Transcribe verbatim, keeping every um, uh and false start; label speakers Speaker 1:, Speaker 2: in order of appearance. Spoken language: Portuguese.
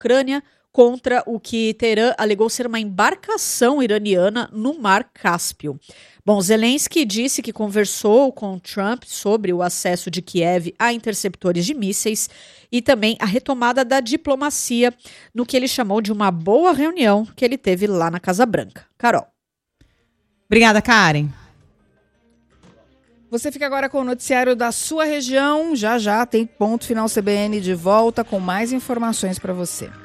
Speaker 1: Ucrânia contra o que Teherã alegou ser uma embarcação iraniana no Mar Cáspio. Bom, Zelensky disse que conversou com Trump sobre o acesso de Kiev a interceptores de mísseis e também a retomada da diplomacia no que ele chamou de uma boa reunião que ele teve lá na Casa Branca. Carol.
Speaker 2: Obrigada, Karen.
Speaker 3: Você fica agora com o noticiário da sua região. Já já tem Ponto Final C B N de volta com mais informações para você.